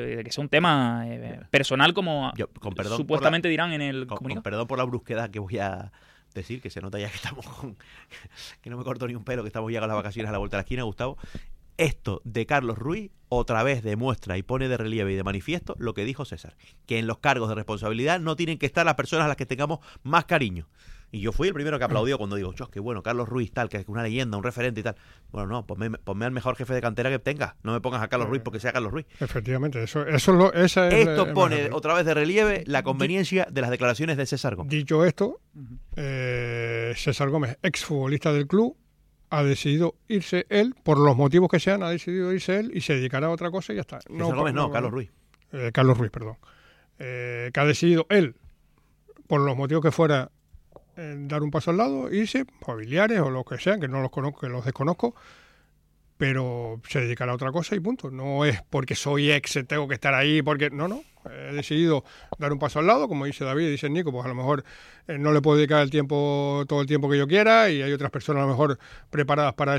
de que sea un tema personal como supuestamente dirán en el comunicado. Con perdón por la brusquedad que voy a decir, que se nota ya que estamos que no me corto ni un pelo, que estamos ya con las vacaciones a la vuelta de la esquina, Gustavo. Esto de Carlos Ruiz otra vez demuestra y pone de relieve y de manifiesto lo que dijo César, que en los cargos de responsabilidad no tienen que estar las personas a las que tengamos más cariño. Y yo fui el primero que aplaudió cuando digo, qué bueno, Carlos Ruiz, tal, que es una leyenda, un referente y tal. Bueno, no, ponme al mejor jefe de cantera que tengas. No me pongas a Carlos Ruiz porque sea Carlos Ruiz. Efectivamente, esto pone otra vez de relieve la conveniencia de las declaraciones de César Gómez. Dicho esto, César Gómez, exfutbolista del club, ha decidido irse él, por los motivos que sean, ha decidido irse él y se dedicará a otra cosa y ya está. César Gómez no, Carlos Ruiz. Carlos Ruiz, perdón. Que ha decidido él, por los motivos que fuera, dar un paso al lado, irse, familiares o lo que sean, que no los conozco, que los desconozco, pero se dedicará a otra cosa y punto. No es porque soy ex, tengo que estar ahí, porque no. He decidido dar un paso al lado, como dice David y dice Nico, pues a lo mejor no le puedo dedicar todo el tiempo que yo quiera y hay otras personas a lo mejor preparadas para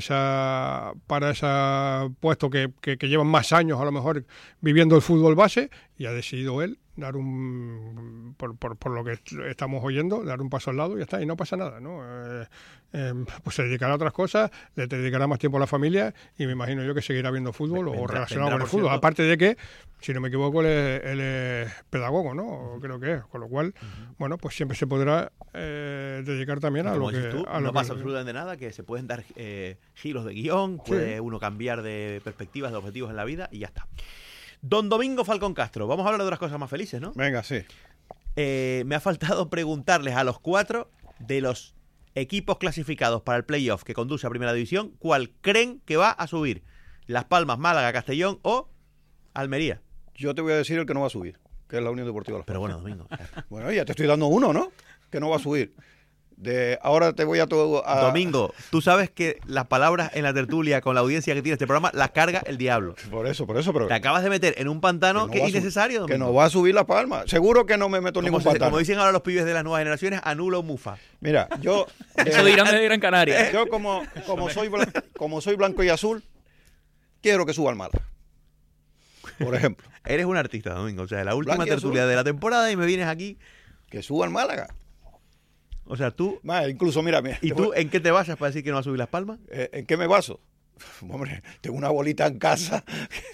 ese puesto que llevan más años a lo mejor viviendo el fútbol base, y ha decidido él dar por lo que estamos oyendo, dar un paso al lado y ya está, y no pasa nada, ¿no? Pues se dedicará a otras cosas, le dedicará más tiempo a la familia y me imagino yo que seguirá viendo fútbol o relacionado con el fútbol, aparte de que, si no me equivoco, él es pedagogo, ¿no? Creo que es, con lo cual, bueno, pues siempre se podrá dedicar también a lo que... No pasa absolutamente nada, que se pueden dar giros de guión, puede uno cambiar de perspectivas, de objetivos en la vida y ya está. Don Domingo Falcón Castro, vamos a hablar de otras cosas más felices, ¿no? Venga, sí. Me ha faltado preguntarles a los 4 de los equipos clasificados para el playoff que conduce a Primera División, ¿cuál creen que va a subir? Las Palmas, Málaga, Castellón o Almería. Yo te voy a decir el que no va a subir, que es la Unión Deportiva Las Palmas. Pero bueno, Domingo. Bueno, ya te estoy dando uno, ¿no? Que no va a subir. Ahora te voy a Domingo, tú sabes que las palabras en la tertulia con la audiencia que tiene este programa las carga el diablo. Por eso, pero... Te acabas de meter en un pantano que es innecesario, Domingo. Que no va a subir Las Palmas. Seguro que no me meto en ningún pantano. Como dicen ahora los pibes de las nuevas generaciones, anulo mufa. Mira, yo... Eso dirán de Gran Canaria. Yo como soy blanco y azul, quiero que suba al Málaga. Por ejemplo. Eres un artista, Domingo. O sea, la última tertulia de la temporada y me vienes aquí... Que suba al Málaga. O sea, tú... Incluso, mira... ¿Y tú en qué te basas para decir que no va a subir Las Palmas? ¿En qué me baso? Hombre, tengo una bolita en casa,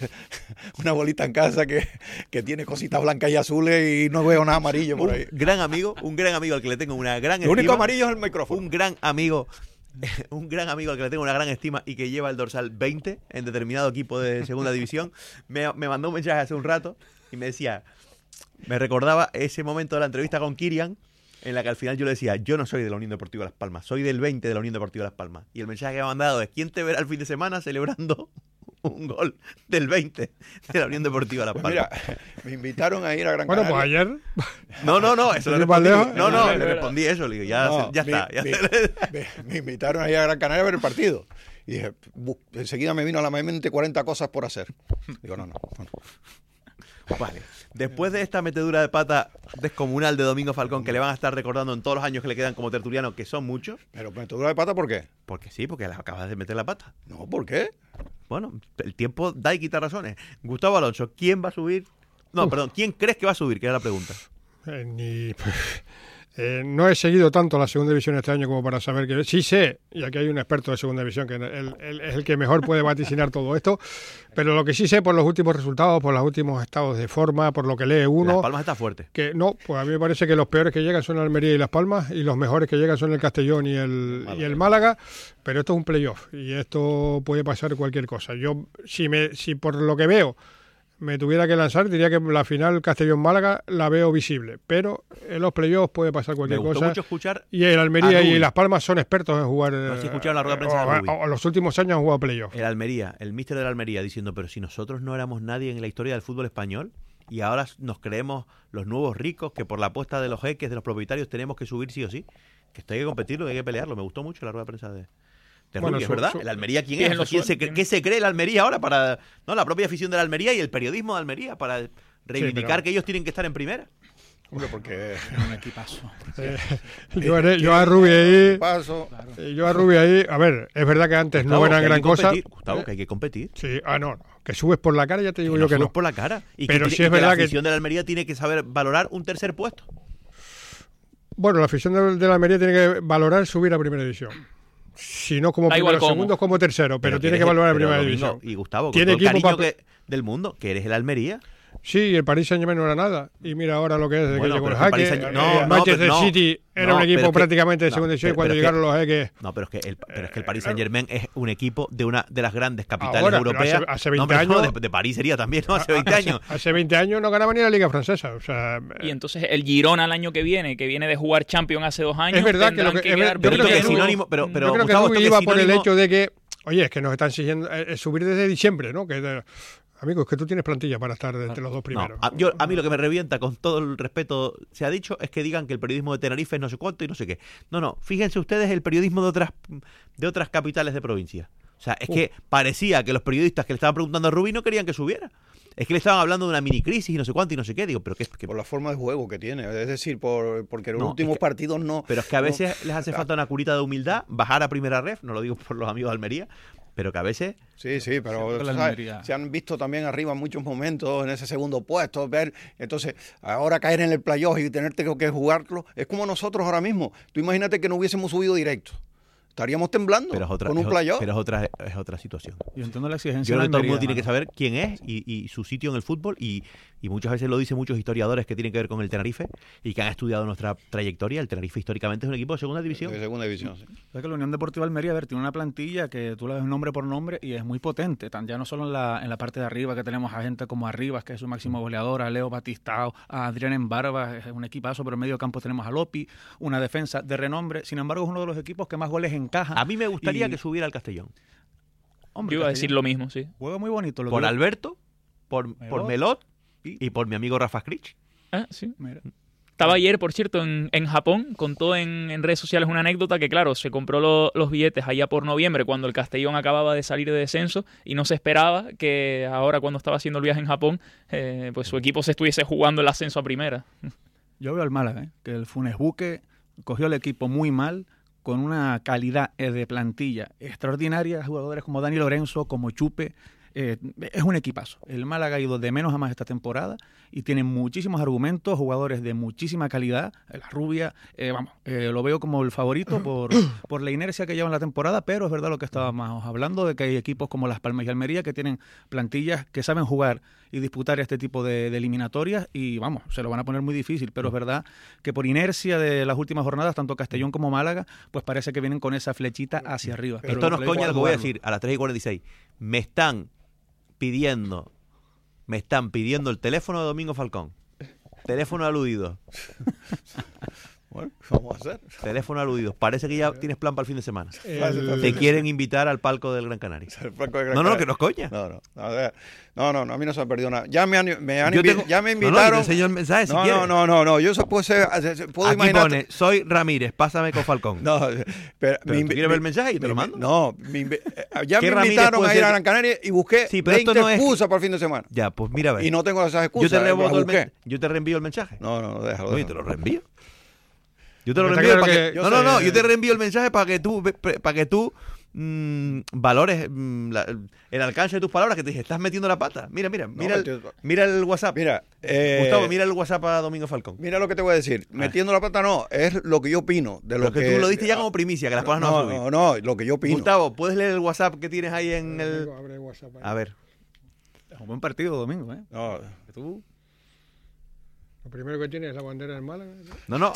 que tiene cositas blancas y azules y no veo nada amarillo por ahí. Un gran amigo al que le tengo una gran estima. Lo único amarillo es el micrófono. Un gran amigo al que le tengo una gran estima y que lleva el dorsal 20 en determinado equipo de segunda división, me mandó un mensaje hace un rato y me decía, me recordaba ese momento de la entrevista con Kirian, en la que al final yo le decía, yo no soy de la Unión Deportiva Las Palmas, soy del 20 de la Unión Deportiva Las Palmas. Y el mensaje que me ha mandado es, ¿quién te verá el fin de semana celebrando un gol del 20 de la Unión Deportiva Las Palmas? Mira, me invitaron a ir a Gran Canaria. Bueno, pues ayer... No, eso le respondí. Le respondí eso, le digo, ya está. Me invitaron a ir a Gran Canaria a ver el partido. Y dije, enseguida me vino a la mente 40 cosas por hacer. Digo, no. Vale. Después de esta metedura de pata descomunal de Domingo Falcón, que le van a estar recordando en todos los años que le quedan como tertuliano, que son muchos. ¿Pero metedura de pata por qué? Porque sí, porque le acabas de meter la pata. No, ¿por qué? Bueno, el tiempo da y quita razones. Gustavo Alonso, ¿quién va a subir? No, perdón, ¿quién crees que va a subir? Que era la pregunta. No he seguido tanto la segunda división este año como para saber que... Sí sé, y aquí hay un experto de segunda división que él es el que mejor puede vaticinar todo esto, pero lo que sí sé por los últimos resultados, por los últimos estados de forma, por lo que lee uno... Las Palmas está fuerte. Que no, pues a mí me parece que los peores que llegan son Almería y Las Palmas, y los mejores que llegan son el Castellón y el Málaga, pero esto es un playoff, y esto puede pasar cualquier cosa. Yo, si por lo que veo... me tuviera que lanzar, diría que la final Castellón-Málaga la veo visible, pero en los playoffs puede pasar cualquier cosa. Me gustó mucho escuchar y el Almería y Las Palmas son expertos en jugar. No sé si escucharon la rueda de prensa de Rubí. En los últimos años han jugado playoffs. El míster de la Almería diciendo, pero si nosotros no éramos nadie en la historia del fútbol español y ahora nos creemos los nuevos ricos que por la apuesta de los jeques, de los propietarios, tenemos que subir sí o sí, que esto hay que competirlo, que hay que pelearlo. Me gustó mucho la rueda de prensa de Rubí, es verdad. ¿El Almería quién es? ¿Qué se cree el Almería ahora para la propia afición de la Almería y el periodismo de Almería para reivindicar que ellos tienen que estar en primera? Hombre, porque un equipazo. Yo a Rubí ahí, a ver, es verdad que antes Gustavo, no eran gran cosa. Gustavo, que hay que competir. Sí, Que subes por la cara, ya te digo que yo no que subes no. por la cara. Y pero que, sí es verdad la afición de la Almería tiene que saber valorar un tercer puesto. Bueno, la afición de la Almería tiene que valorar subir a primera división. Si no como primero, segundo, como tercero, pero tiene que valorar a primera división. Y Gustavo, con tiene todo el cariño equipo del mundo, que eres el Almería. Sí, el Paris Saint-Germain no era nada. Y mira ahora lo que es desde que llegó el Jaque. No, Manchester City era un equipo prácticamente de segunda división y cuando llegaron los Jaques... No, pero es que el Paris Saint-Germain es un equipo de una de las grandes capitales europeas. Hace 20 años... de París sería también, ¿no? Hace 20 años. Hace 20 años no ganaba ni la Liga Francesa. O sea, y entonces el Girona el año que viene de jugar Champions hace 2 años... Es verdad que lo que... Yo creo que es sinónimo... Pero yo creo que Rubí iba por el hecho de que... Oye, es que nos están exigiendo subir desde diciembre, ¿no? Amigo, es que tú tienes plantilla para estar entre los dos primeros. No, a mí lo que me revienta, con todo el respeto se ha dicho, es que digan que el periodismo de Tenerife es no sé cuánto y no sé qué. No, fíjense ustedes el periodismo de otras capitales de provincia. O sea, es que parecía que los periodistas que le estaban preguntando a Rubí no querían que subiera. Es que le estaban hablando de una mini crisis y no sé cuánto y no sé qué. Digo, pero que por la forma de juego que tiene, es decir, porque en los últimos partidos no. Pero es que a veces les hace falta una curita de humildad, bajar a primera ref, no lo digo por los amigos de Almería, pero que a veces... Sí, pero ¿sabes? Se han visto también arriba en muchos momentos en ese segundo puesto, entonces ahora caer en el playoff y tenerte que jugarlo, es como nosotros ahora mismo. Tú imagínate que no hubiésemos subido directo. Estaríamos temblando con un playoff. Pero es otra situación. Yo entiendo la exigencia. Yo creo que todo el mundo tiene que saber quién es y su sitio en el fútbol y muchas veces lo dicen muchos historiadores que tienen que ver con el Tenerife y que han estudiado nuestra trayectoria. El Tenerife históricamente es un equipo de segunda división. De segunda división, sí. Es que la Unión Deportiva Almería, tiene una plantilla que tú la ves nombre por nombre y es muy potente. Ya no solo en la parte de arriba, que tenemos a gente como Arribas, que es su máximo goleador, a Leo Batistao, a Adrián Embarba, es un equipazo, pero en medio campo tenemos a Lopi, una defensa de renombre. Sin embargo, es uno de los equipos que más goles encaja. A mí me gustaría que subiera al Castellón. Hombre, yo iba a decir lo mismo, sí. Juega muy bonito. Por Alberto, por Melot y por mi amigo Rafa Krich. Ah, sí. Mira. Estaba ayer, por cierto, en Japón, contó en redes sociales una anécdota que, claro, se compró los billetes allá por noviembre cuando el Castellón acababa de salir de descenso y no se esperaba que ahora, cuando estaba haciendo el viaje en Japón, pues su equipo se estuviese jugando el ascenso a primera. Yo veo al Málaga, que el Funes Buque cogió el equipo muy mal, con una calidad de plantilla extraordinaria, jugadores como Dani Lorenzo, como Chupe. Es un equipazo. El Málaga ha ido de menos a más esta temporada y tiene muchísimos argumentos, jugadores de muchísima calidad. La Rubia, lo veo como el favorito por la inercia que lleva en la temporada, pero es verdad lo que estábamos hablando, de que hay equipos como Las Palmas y Almería que tienen plantillas que saben jugar y disputar este tipo de eliminatorias y se lo van a poner muy difícil, pero es verdad que por inercia de las últimas jornadas, tanto Castellón como Málaga, pues parece que vienen con esa flechita hacia arriba. Pero esto no es coña lo que voy a decir, a las 3:46. Me están pidiendo el teléfono de Domingo Falcón. Teléfono aludido. Bueno, vamos a hacer. Teléfono aludido. Parece que ya tienes plan para el fin de semana. Te quieren invitar al palco del Gran Canaria. No, que no es coña. No, a mí no se me ha perdido nada. Ya me invitaron. No, señor mensaje si quieres. No, yo puedo aquí imaginar. Pone, soy Ramírez, pásame con Falcón. No, pero ¿tú quieres ver el mensaje y te lo mando? No, ya me invitaron a ir a Gran Canaria y busqué 20 excusas para el fin de semana. Ya, pues mira a ver. Y no tengo esas excusas. Yo te reenvío el mensaje. No, déjalo. Yo te lo reenvío. Yo te lo reenvío para que... yo te reenvío el mensaje para que tú valores el alcance de tus palabras, que te dije, estás metiendo la pata. Mira el WhatsApp. Gustavo, mira el WhatsApp a Domingo Falcón. Mira lo que te voy a decir. Metiendo la pata no, es lo que yo opino. De lo que tú lo diste ya como primicia, que las cosas no van a subir. No, lo que yo opino. Gustavo, ¿puedes leer el WhatsApp que tienes ahí en el... A ver. Es un buen partido, Domingo, ¿eh? No. Tú... Lo primero que tiene es la bandera del Málaga. No.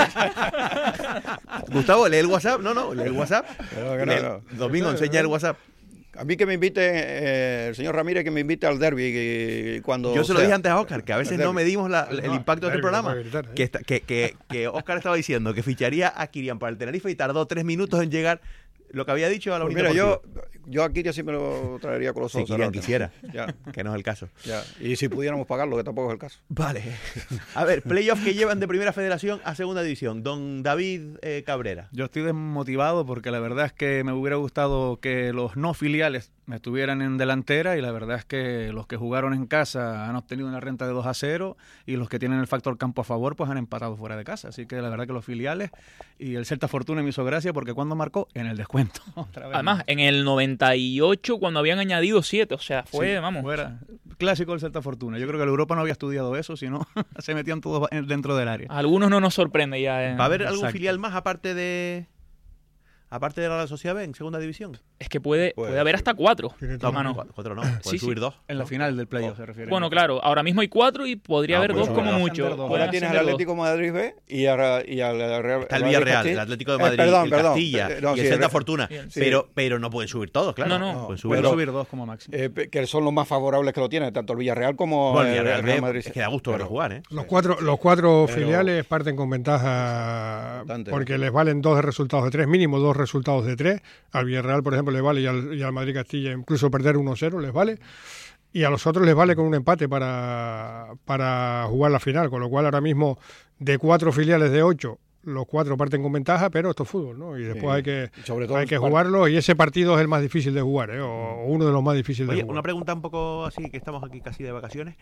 Gustavo, lee el WhatsApp. Lee el WhatsApp. Domingo, enseña el WhatsApp. A mí que me invite el señor Ramírez, que me invite al derbi cuando... Yo se lo dije antes a Óscar, que a veces no medimos el impacto de este programa. Que Óscar estaba diciendo que ficharía a Kirian para el Tenerife y tardó 3 minutos en llegar... Lo que había dicho a la Unión Deportiva. Mira, yo a Kirian sí me lo traería con los ojos. Si Kirian quisiera, que no es el caso. Y si pudiéramos pagarlo, que tampoco es el caso. Vale. A ver, playoffs que llevan de Primera Federación a Segunda División. Don David Cabrera. Yo estoy desmotivado porque la verdad es que me hubiera gustado que los no filiales estuvieran en delantera, y la verdad es que los que jugaron en casa han obtenido una renta de 2-0 y los que tienen el factor campo a favor pues han empatado fuera de casa. Así que la verdad que los filiales, y el Celta Fortuna me hizo gracia porque cuando marcó, en el descuento. Otra vez. Además, en el 98 cuando habían añadido 7, o sea, fue, vamos. Fuera. Clásico del Celta Fortuna. Yo creo que la Europa no había estudiado eso, sino se metían todos dentro del área. Algunos no nos sorprende ya. ¿Va a haber algún filial más aparte de la Real Sociedad B en segunda división? Es que puede haber hasta 4. No, mano. 4 no, pueden subir 2. En la final del playoff se refiere. Bueno, claro, ahora mismo hay 4 y podría haber 2 como mucho. Ahora tienes al Atlético de Madrid B y al Real. Está el Villarreal, el Atlético de Madrid, el Castilla y el Celta Fortuna. Pero no pueden subir todos, claro. No. Pueden subir 2 como máximo. Que son los más favorables que lo tienen, tanto el Villarreal como el Real B. Madrid. Es que da gusto verlos jugar, ¿eh? Los cuatro filiales parten con ventaja porque les valen 2 de resultados de 3, mínimo 2 resultados de 3. Al Villarreal, por ejemplo, le vale, y al Madrid Castilla incluso perder 1-0 les vale. Y a los otros les vale con un empate para jugar la final, con lo cual ahora mismo de 4 filiales de 8, los 4 parten con ventaja, pero esto es fútbol, ¿no? Y después hay que jugarlo, y ese partido es el más difícil de jugar, ¿eh? O uno de los más difíciles de jugar. Una pregunta un poco así, que estamos aquí casi de vacaciones.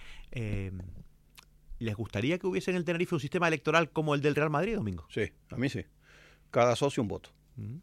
¿Les gustaría que hubiese en el Tenerife un sistema electoral como el del Real Madrid, Domingo? Sí, a mí sí. Cada socio un voto.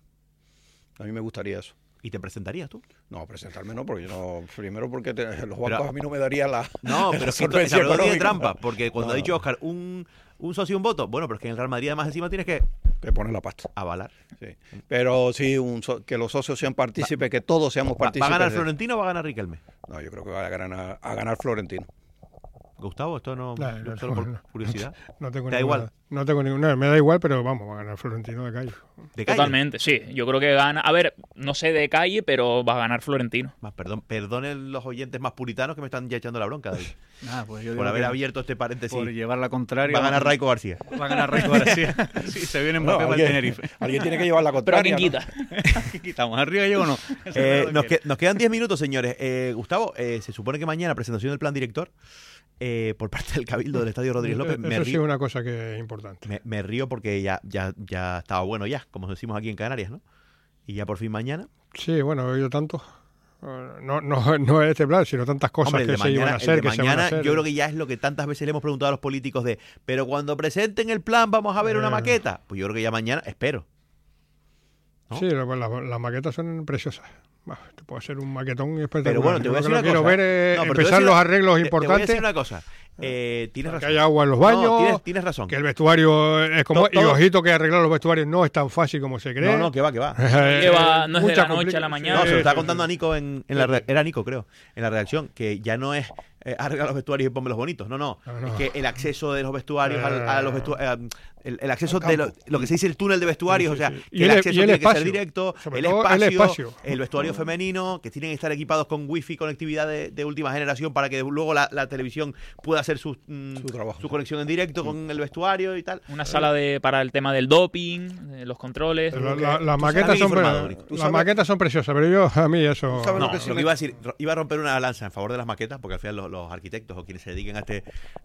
A mí me gustaría eso. ¿Y te presentarías tú? No, presentarme no, porque yo no. Primero porque los bancos a mí no me daría la. No, pero es que es algo de trampa, porque cuando ha dicho Óscar un socio un voto, bueno, pero es que en el Real Madrid además encima tienes que poner la pasta. Avalar. Sí. Pero sí, que los socios sean partícipes, que todos seamos partícipes. ¿Va a ganar Florentino o va a ganar Riquelme? No, yo creo que va a ganar Florentino. Gustavo, esto no solo por curiosidad. No tengo ¿Te da igual? No tengo ninguna, me da igual, pero vamos, va a ganar Florentino de calle. ¿De calle? Totalmente, sí. Yo creo que gana. A ver, no sé de calle, pero va a ganar Florentino. Perdonen los oyentes más puritanos que me están ya echando la bronca, David. Pues yo por haber abierto este paréntesis. Por llevar la contraria. Va a ganar Raico García. Va a ganar Raico García. Sí, se viene Mbappé para el Tenerife. Alguien tiene que llevar la contraria. Pero ¿quién quita? ¿Qué quitamos? ¿Arriba yo o no? Nos quedan 10 minutos, señores. Gustavo, se supone que mañana presentación del plan director. Por parte del Cabildo del Estadio Rodríguez López. Eso sí es una cosa que es importante. Me río porque ya estaba bueno ya, como decimos aquí en Canarias, ¿no? Y ya por fin mañana. Sí, bueno, he oído tanto. No es este plan, sino tantas cosas. Hombre, que se iban a hacer, que se van a hacer. Yo creo que ya es lo que tantas veces le hemos preguntado a los políticos pero cuando presenten el plan vamos a ver una maqueta. Pues yo creo que ya mañana, espero. ¿No? Sí, las maquetas son preciosas. Te puedo hacer un maquetón espectacular. Pero bueno, te voy a decir una cosa. Quiero ver empezar los arreglos importantes. Te voy a decir una cosa. Tienes razón. Que haya agua en los baños. No, tienes razón. Que el vestuario es como... Todo. Y ojito que arreglar los vestuarios no es tan fácil como se cree. No, que va. No es de la noche a la mañana. No, se lo estaba contando a Nico era Nico, creo, en la redacción, que ya no es arregla los vestuarios y ponme los bonitos. No. Es que el acceso de los vestuarios a los vestuarios... El acceso de lo que se dice el túnel de vestuarios, sí. O sea, que el acceso tiene que ser directo, el espacio, el vestuario femenino, que tienen que estar equipados con wifi, conectividad de última generación para que luego la televisión pueda hacer su conexión en directo con el vestuario y tal. Una sala para el tema del doping, los controles. Las maquetas son preciosas, pero a mí eso... No, lo que iba a decir, iba a romper una lanza en favor de las maquetas, porque al final los arquitectos o quienes se dediquen a este...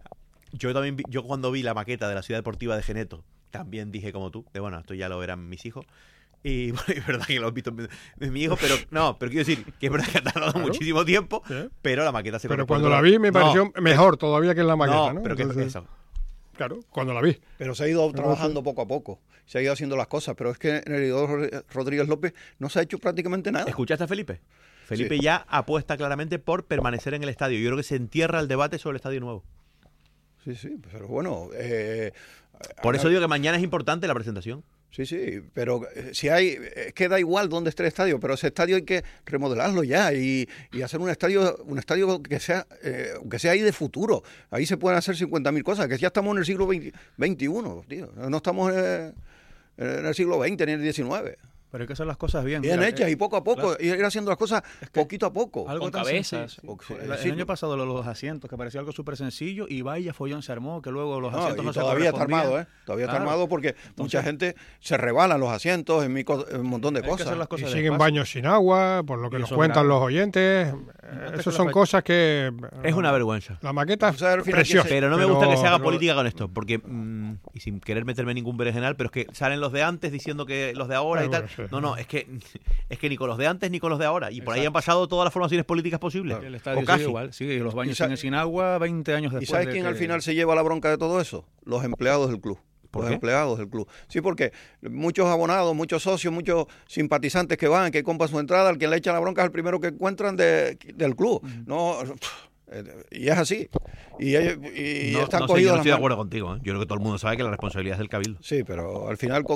Yo cuando vi la maqueta de la ciudad deportiva de Geneto, también dije como tú, esto ya lo verán mis hijos. Y bueno, es verdad que lo he visto mi hijo, pero quiero decir que es verdad que ha tardado muchísimo tiempo, pero la maqueta se Pero cuando la vi me pareció mejor todavía que en la maqueta, ¿no? Pero entonces, eso. Claro, cuando la vi. Pero se ha ido trabajando poco a poco, se ha ido haciendo las cosas, pero es que en el Heliodoro Rodríguez López no se ha hecho prácticamente nada. ¿Escuchaste a Felipe? Felipe ya apuesta claramente por permanecer en el estadio. Yo creo que se entierra el debate sobre el estadio nuevo. Sí, pero bueno... Por eso digo que mañana es importante la presentación. Sí, pero si es que da igual dónde esté el estadio, pero ese estadio hay que remodelarlo ya y hacer un estadio que sea ahí de futuro. Ahí se pueden hacer 50.000 cosas, que ya estamos en el siglo XXI, tío. No estamos en el siglo XX ni en el XIX. Pero hay que hacer las cosas bien hechas y poco a poco, ir haciendo las cosas poquito a poco. Algo con cabezas. El año pasado los asientos, que parecía algo súper sencillo, y vaya follón se armó, que luego los asientos no se todavía está armado, Todavía está armado porque mucha gente se rebalan los asientos en un montón de cosas. Y siguen baños sin agua, por lo que nos cuentan los oyentes. Esas son cosas que... Es una vergüenza. La maqueta es preciosa. Pero no me gusta que se haga política con esto, porque, y sin querer meterme en ningún berenjenal, pero es que salen los de antes diciendo que los de ahora y tal. sé. No, es que ni con los de antes ni con los de ahora. Y por ahí han pasado todas las formaciones políticas posibles. El estadio o casi. sigue igual, sigue, los baños siguen sin agua 20 años después. ¿Y sabes quién al final se lleva la bronca de todo eso? Los empleados del club. Los empleados del club. Sí, porque muchos abonados, muchos socios, muchos simpatizantes que van, que compran su entrada, al que le echan la bronca es el primero que encuentran del club. No, y es así. Y están cogidos. Yo no estoy de acuerdo contigo. Yo creo que todo el mundo sabe que la responsabilidad es del Cabildo. Sí, pero al final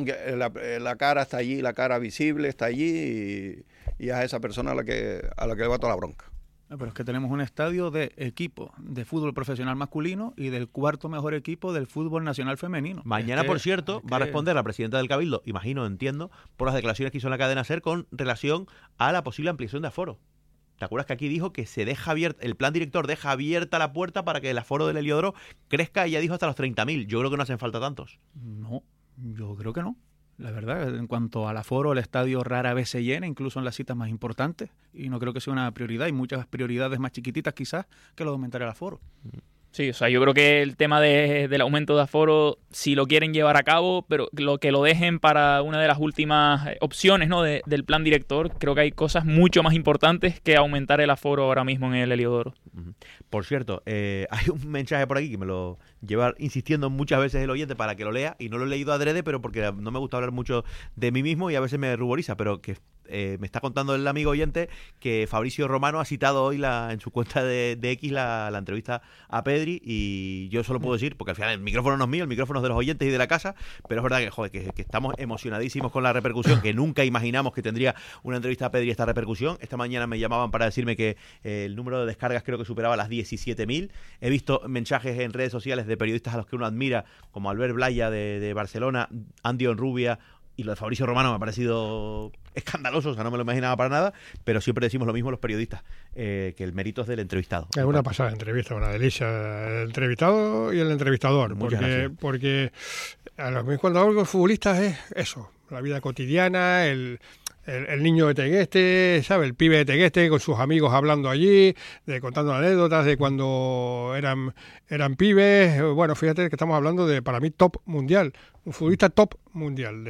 la cara está allí, la cara visible está allí y es a esa persona a la que le va toda la bronca. Pero es que tenemos un estadio de equipo de fútbol profesional masculino y del cuarto mejor equipo del fútbol nacional femenino. Mañana, por cierto, va a responder la presidenta del Cabildo, entiendo, por las declaraciones que hizo en la cadena SER con relación a la posible ampliación de aforo. ¿Te acuerdas que aquí dijo que se deja abierta, el plan director deja abierta la puerta para que el aforo del Heliodoro crezca, ella dijo, hasta los 30.000? Yo creo que no hacen falta tantos. No, yo creo que no. La verdad, en cuanto al aforo, el estadio rara vez se llena, incluso en las citas más importantes, y no creo que sea una prioridad. Hay muchas prioridades más chiquititas quizás que lo de aumentar el aforo. Sí, o sea, yo creo que el tema del aumento de aforo, si lo quieren llevar a cabo, pero lo dejen para una de las últimas opciones, ¿no? del plan director. Creo que hay cosas mucho más importantes que aumentar el aforo ahora mismo en el Heliodoro. Por cierto, hay un mensaje por aquí que me lo lleva insistiendo muchas veces el oyente para que lo lea, y no lo he leído adrede, pero porque no me gusta hablar mucho de mí mismo y a veces me ruboriza, pero que me está contando el amigo oyente que Fabricio Romano ha citado hoy en su cuenta de X la entrevista a Pedri, y yo solo puedo decir, porque al final el micrófono no es mío, el micrófono es de los oyentes y de la casa, pero es verdad que estamos emocionadísimos con la repercusión, que nunca imaginamos que tendría una entrevista a Pedri esta repercusión. Esta mañana me llamaban para decirme que el número de descargas creo que superaba las 17.000. He visto mensajes en redes sociales de periodistas a los que uno admira, como Albert Blaya de Barcelona, Andy Onrubia, y lo de Fabricio Romano me ha parecido escandaloso, o sea, no me lo imaginaba para nada, pero siempre decimos lo mismo los periodistas, que el mérito es del entrevistado. Es una pasada entrevista, una delicia, el entrevistado y el entrevistador, porque a lo mejor cuando hablo con futbolistas es eso, la vida cotidiana, el niño de Tegueste, ¿sabe? El pibe de Tegueste con sus amigos hablando allí, contando anécdotas de cuando eran pibes. Bueno, fíjate que estamos hablando de, para mí, top mundial, un futbolista top mundial,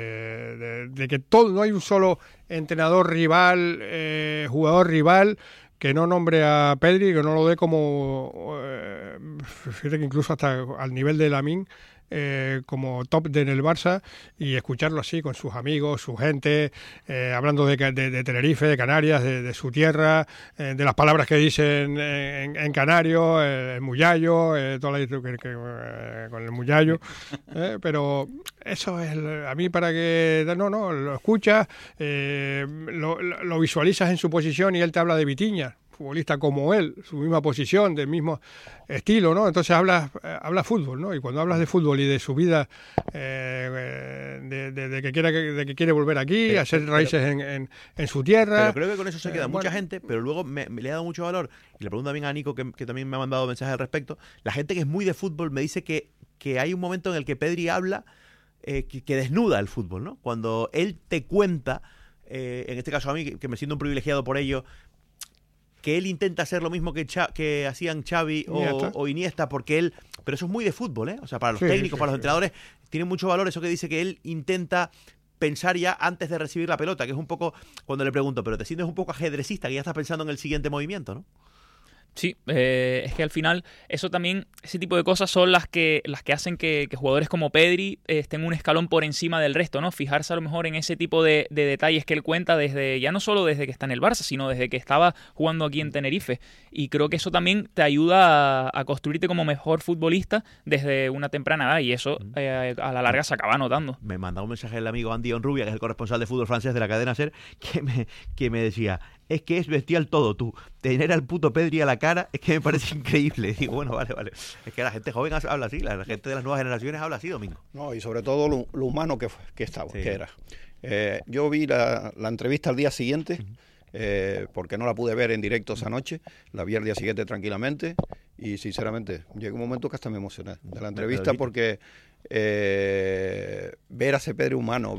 de que no hay un solo entrenador rival, jugador rival, que no nombre a Pedri, que no lo dé como, fíjate que incluso hasta al nivel de Lamine, como top en el Barça, y escucharlo así con sus amigos, su gente, hablando de Tenerife, de Canarias, de su tierra, de las palabras que dicen en canario, el muyallo, con el muyallo, pero eso es a mí, para que lo escuchas, lo visualizas en su posición, y él te habla de Vitinha, futbolista como él, su misma posición, del mismo estilo, ¿no? Entonces habla fútbol, ¿no? Y cuando hablas de fútbol y de su vida, de que quiere volver aquí, hacer raíces en su tierra. Pero creo que con eso se queda mucha gente, pero luego me le ha dado mucho valor, y le pregunto también a Nico, que también me ha mandado mensajes al respecto. La gente que es muy de fútbol me dice que hay un momento en el que Pedri habla que desnuda el fútbol, ¿no? Cuando él te cuenta, en este caso a mí, que me siento un privilegiado por ello, que él intenta hacer lo mismo que hacían Xavi o Iniesta, porque pero eso es muy de fútbol, ¿eh? O sea, para los técnicos, para los entrenadores, tiene mucho valor eso que dice, que él intenta pensar ya antes de recibir la pelota, que es un poco, cuando le pregunto, pero te sientes un poco ajedrecista, que ya estás pensando en el siguiente movimiento, ¿no? Sí, es que al final ese tipo de cosas son las que hacen que jugadores como Pedri estén un escalón por encima del resto, ¿no? Fijarse a lo mejor en ese tipo de detalles que él cuenta ya no solo desde que está en el Barça, sino desde que estaba jugando aquí en Tenerife. Y creo que eso también te ayuda a construirte como mejor futbolista desde una temprana edad, y eso a la larga se acaba notando. Me mandaba un mensaje el amigo Andy Onrubia, que es el corresponsal de fútbol francés de la cadena SER, que me decía: es que es bestial todo, tú. Tener al puto Pedri a la cara es que me parece increíble. Digo, bueno, vale. Es que la gente joven habla así, la gente de las nuevas generaciones habla así, Domingo. No, y sobre todo lo humano que era. Yo vi la entrevista al día siguiente, porque no la pude ver en directo esa noche, la vi al día siguiente tranquilamente, y sinceramente llegó un momento que hasta me emocioné de la entrevista, porque ver a ese Pedri humano,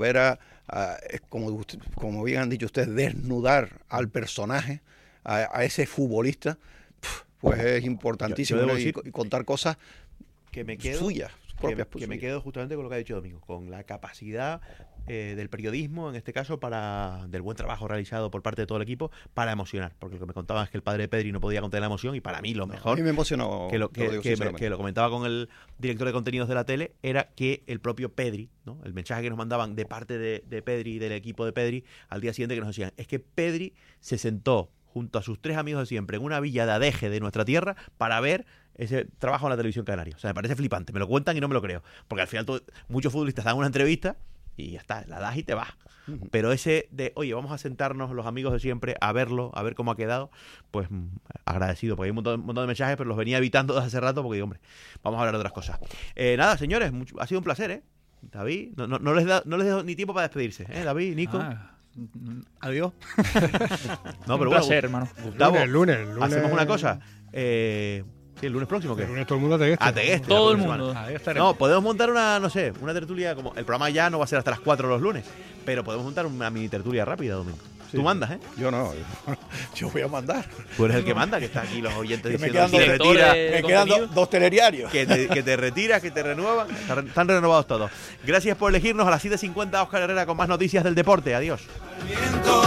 como bien han dicho ustedes, desnudar al personaje, a ese futbolista, pues es importantísimo, y contar cosas que me quedo suyas. propias que me quedo justamente con lo que ha dicho Domingo, con la capacidad del periodismo, en este caso, del buen trabajo realizado por parte de todo el equipo para emocionar, porque lo que me contaban es que el padre de Pedri no podía contener la emoción, y para mí lo mejor, a mí me emocionó, que lo comentaba con el director de contenidos de la tele, era que el propio Pedri, ¿no? El mensaje que nos mandaban de parte de Pedri y del equipo de Pedri al día siguiente, que nos decían, es que Pedri se sentó junto a sus 3 amigos de siempre en una villa de Adeje de nuestra tierra para ver ese trabajo en la televisión canaria. O sea, me parece flipante, me lo cuentan y no me lo creo, porque al final muchos futbolistas dan una entrevista y ya está, la das y te vas. Pero ese de, oye, vamos a sentarnos los amigos de siempre a verlo, a ver cómo ha quedado, pues agradecido, porque hay un montón de mensajes, pero los venía evitando desde hace rato porque digo, hombre, vamos a hablar de otras cosas. Nada, señores, ha sido un placer, ¿eh? David, no les dejo ni tiempo para despedirse, ¿eh? David, Nico. Adiós. No, pero un placer, hermano. Gustavo, lunes. Hacemos una cosa. Sí, el lunes próximo, ¿qué? El lunes todo el mundo te todo el mundo. No, podemos montar una tertulia, como el programa ya no va a ser hasta las 4 los lunes, pero podemos montar una mini tertulia rápida, Domingo. Sí. Tú mandas, ¿eh? Yo no, yo voy a mandar. Tú eres el que manda, que está aquí los oyentes diciendo me quedan 2 telediarios. Que te retiras, que te renuevan. Están renovados todos. Gracias por elegirnos. A las 7:50 Óscar Herrera con más noticias del deporte. Adiós.